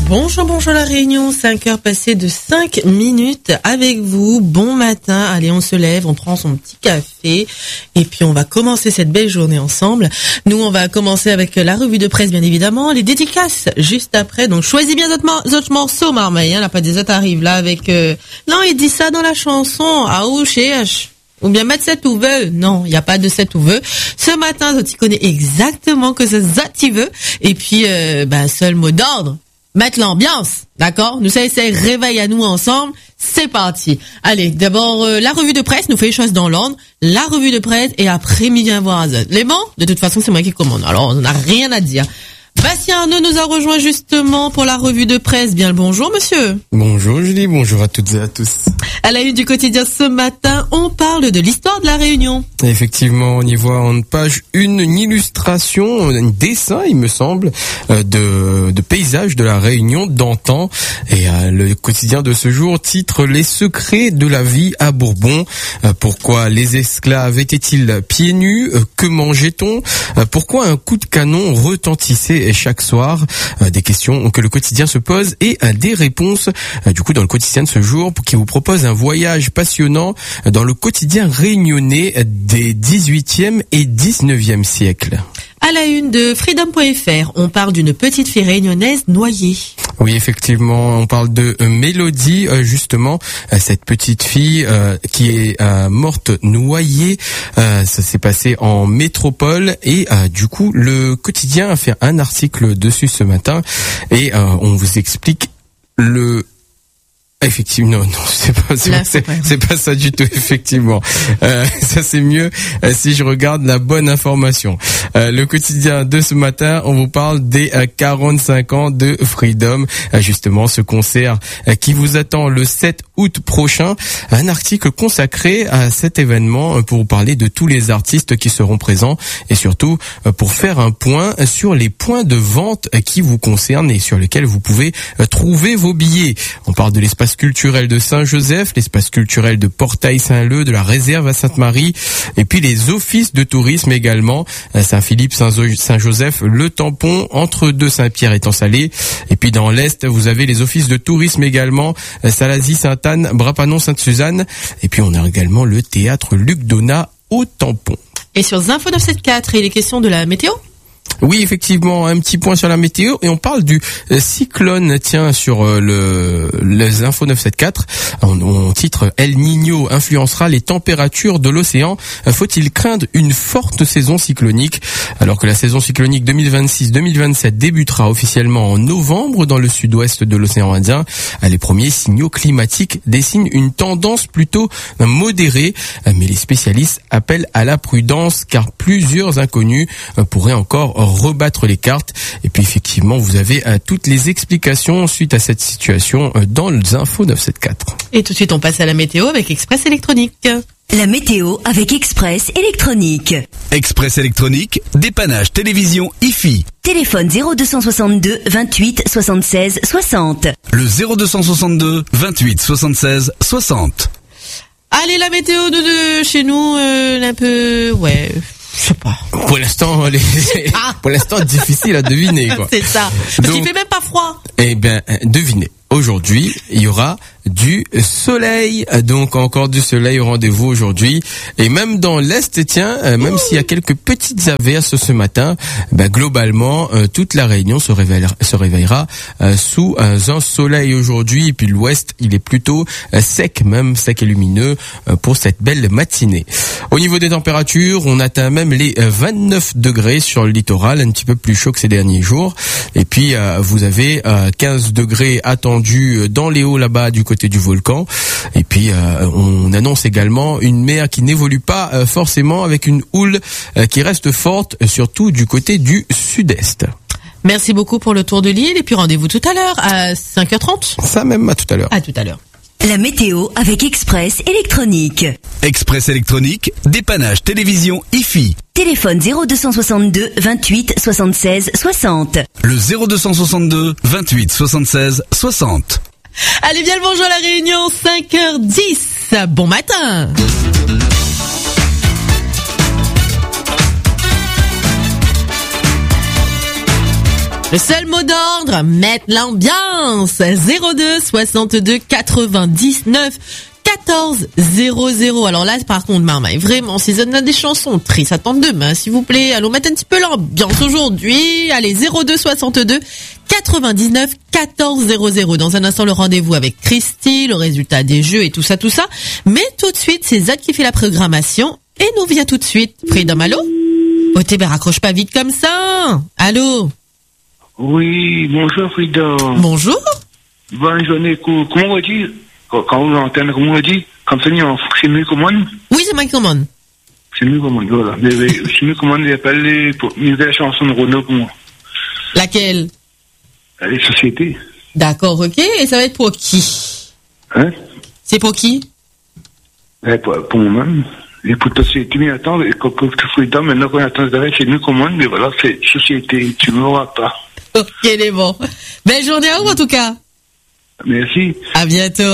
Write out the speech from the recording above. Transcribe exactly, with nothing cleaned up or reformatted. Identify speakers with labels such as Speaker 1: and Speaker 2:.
Speaker 1: Bonjour, bonjour la Réunion, cinq heures passées de cinq minutes avec vous. Bon matin, allez on se lève, on prend son petit café et puis on va commencer cette belle journée ensemble. Nous on va commencer avec la revue de presse bien évidemment, les dédicaces juste après. Donc choisis bien d'autres, mor- d'autres morceaux Marmaille, hein, la pas des autres arrive là avec... Euh... Non, il dit ça dans la chanson, ah ou chez H. Ou bien mettre cette ou veut. Non, il n'y a pas de cette ou veut. Ce matin, tu connais exactement que c'est ça tu veux. Et puis, euh, ben, seul mot d'ordre. Mettre l'ambiance, d'accord? Nous, ça, c'est réveil à nous ensemble. C'est parti. Allez, d'abord, euh, la revue de presse, nous fait les choses dans l'ordre. La revue de presse, et après, midi à voir Azot. Les bons? De toute façon, c'est moi qui commande. Alors, on n'a rien à dire. Bastien Arnaud nous a rejoint justement pour la revue de presse. Bien le bonjour, monsieur.
Speaker 2: Bonjour, Julie. Bonjour à toutes et à tous.
Speaker 1: À la une du quotidien ce matin, on parle de l'histoire de la Réunion.
Speaker 2: Effectivement, on y voit en page une, une illustration, un dessin, il me semble, de, de paysages de la Réunion d'antan. Et euh, le quotidien de ce jour titre « Les secrets de la vie à Bourbon ». Euh, pourquoi les esclaves étaient-ils pieds nus? Que mangeait-on? euh, Pourquoi un coup de canon retentissait chaque soir? euh, Des questions que le quotidien se pose et euh, des réponses euh, du coup dans le quotidien de ce jour qui vous propose un voyage passionnant dans le quotidien réunionnais des dix-huitième et dix-neuvième siècles.
Speaker 1: À la une de freedom point f r, on parle d'une petite fille réunionnaise noyée.
Speaker 2: Oui, effectivement, on parle de euh, Mélodie, euh, justement, euh, cette petite fille euh, qui est euh, morte noyée. Euh, ça s'est passé en métropole et euh, du coup, le quotidien a fait un article dessus ce matin et euh, on vous explique le... Effectivement, non, non, c'est pas, c'est, Là, c'est, c'est pas ça du tout, effectivement. Euh, ça c'est mieux euh, si je regarde la bonne information. Euh, le quotidien de ce matin, on vous parle des euh, quarante-cinq ans de Freedom, euh, justement ce concert euh, qui vous attend le sept août prochain. Un article consacré à cet événement euh, pour vous parler de tous les artistes qui seront présents et surtout euh, pour faire un point sur les points de vente euh, qui vous concernent et sur lesquels vous pouvez euh, trouver vos billets. On parle de l'espace culturel de Saint-Joseph, l'espace culturel de Portail-Saint-Leu, de la réserve à Sainte-Marie, et puis les offices de tourisme également, Saint-Philippe, Saint-Joseph, le tampon, entre deux Saint-Pierre et Tansalé, et puis dans l'Est, vous avez les offices de tourisme également, Salazie, Sainte-Anne, Brapanon, Sainte-Suzanne, et puis on a également le théâtre Luc Donat au tampon.
Speaker 1: Et sur Zinfo neuf cent soixante-quatorze, il est question de la météo?
Speaker 2: Oui, effectivement, un petit point sur la météo et on parle du cyclone, tiens, sur le les infos neuf cent soixante-quatorze. On, on titre El Niño influencera les températures de l'océan. Faut-il craindre une forte saison cyclonique? Alors que la saison cyclonique deux mille vingt-six deux mille vingt-sept débutera officiellement en novembre dans le sud-ouest de l'océan Indien, les premiers signaux climatiques dessinent une tendance plutôt modérée, mais les spécialistes appellent à la prudence car plusieurs inconnus pourraient encore rebattre les cartes. Et puis effectivement, vous avez euh, toutes les explications suite à cette situation euh, dans les infos neuf cent soixante-quatorze.
Speaker 1: Et tout de suite, on passe à la météo avec Express Électronique.
Speaker 3: La météo avec Express Électronique.
Speaker 4: Express Électronique, dépannage télévision I F I.
Speaker 3: Téléphone zéro deux cent soixante-deux vingt-huit soixante-seize soixante.
Speaker 4: Le zéro deux cent soixante-deux vingt-huit soixante-seize soixante.
Speaker 1: Allez, la météo de, de chez nous, euh, un peu, ouais... Je sais pas.
Speaker 2: Pour l'instant, les... ah. pour l'instant, difficile à deviner, quoi.
Speaker 1: C'est ça. Parce Donc, qu'il fait même pas froid.
Speaker 2: Eh bien, devinez. Aujourd'hui, il y aura du soleil. Donc, encore du soleil au rendez-vous aujourd'hui. Et même dans l'Est, tiens, même s'il y a quelques petites averses ce matin, ben, globalement, euh, toute la Réunion se réveillera, se réveillera euh, sous euh, un soleil aujourd'hui. Et puis l'Ouest, il est plutôt euh, sec, même sec et lumineux euh, pour cette belle matinée. Au niveau des températures, on atteint même les euh, vingt-neuf degrés sur le littoral, un petit peu plus chaud que ces derniers jours. Et puis, euh, vous avez euh, quinze degrés attendus dans les hauts là-bas du côté du volcan. Et puis euh, on annonce également une mer qui n'évolue pas euh, forcément avec une houle euh, qui reste forte, surtout du côté du sud-est.
Speaker 1: Merci beaucoup pour le tour de l'île et puis rendez-vous tout à l'heure à cinq heures trente.
Speaker 2: Ça même, à tout à l'heure.
Speaker 1: À tout à l'heure.
Speaker 3: La météo avec Express Électronique.
Speaker 4: Express Électronique, dépannage télévision I F I.
Speaker 3: Téléphone zéro deux cent soixante-deux vingt-huit soixante-seize soixante.
Speaker 4: Le zéro deux cent soixante-deux vingt-huit soixante-seize soixante.
Speaker 1: Allez, bien le bonjour à la Réunion, cinq heures dix. Bon matin. Le seul mot d'ordre, mettre l'ambiance. zéro deux soixante-deux quatre-vingt-dix-neuf quatorze zéro zéro. Alors là, par contre, Marmaille, vraiment, si on a des chansons tristes, attendez demain, s'il vous plaît. Allons mettre un petit peu l'ambiance aujourd'hui. Allez, zéro deux soixante-deux quatre-vingt-dix-neuf quatorze zéro zéro. Dans un instant, le rendez-vous avec Christy, le résultat des jeux et tout ça, tout ça. Mais tout de suite, c'est Zad qui fait la programmation et nous vient tout de suite. Freedom, allô? Oh, t'es ben, raccroche pas vite comme ça. Allô?
Speaker 5: Oui, bonjour Freedom.
Speaker 1: Bonjour.
Speaker 5: Bonne journée, comment on va dire? Quand vous l'entendez, comment on dit? Comme ça, c'est mieux que moi?
Speaker 1: Oui, c'est moi qui commande.
Speaker 5: C'est mieux que moi, voilà. C'est mieux que moi, il appelle les nouvelles chansons de Renault pour moi.
Speaker 1: Laquelle?
Speaker 5: Les sociétés.
Speaker 1: D'accord, ok. Et ça va être pour qui?
Speaker 5: Hein?
Speaker 1: C'est pour qui?
Speaker 5: Eh, pour, pour moi-même. Et pour ta société, mais attends, et quand tu fais dedans, maintenant qu'on attend derrière, c'est mieux que moi, mais voilà, c'est société, tu ne m'auras pas.
Speaker 1: Ok, les bons. Belle journée à vous, en tout cas.
Speaker 5: Merci.
Speaker 1: À bientôt.